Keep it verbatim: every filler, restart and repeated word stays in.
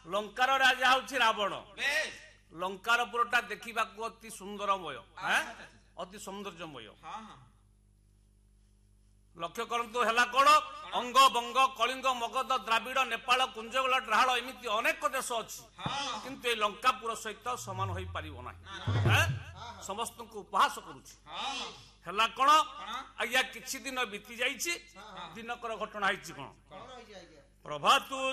ଲଙ୍କାର ରାଜା ହଉଛି ରାବଣ। ଲଙ୍କାର ପୁରଟା ଦେଖିବାକୁ ଅତି ସୁନ୍ଦରମୟ, ଅତି ସୌନ୍ଦର୍ଯ୍ୟମୟ। ଲକ୍ଷ୍ୟ କରନ୍ତୁ ହେଲା କଣ, ଅଙ୍ଗ ବଙ୍ଗ କଳିଙ୍ଗ ମଗଧ ଦ୍ରାବିଡ ନେପାଳ କୁଞ୍ଜବଳ ଡ୍ରାହାଳ ଏମିତି ଅନେକ ଦେଶ ଅଛି, କିନ୍ତୁ ଏ ଲଙ୍କାପୁର ସହିତ ସମାନ ହୋଇପାରିବ ନାହିଁ। ସମସ୍ତଙ୍କୁ ଉପହାସ କରୁଛି। ହେଲା କଣ, ଆଜ୍ଞା କିଛି ଦିନ ବିତି ଯାଇଛି, ଦିନକର ଘଟଣା ହେଇଛି କଣ, ପ୍ରଭାତୁ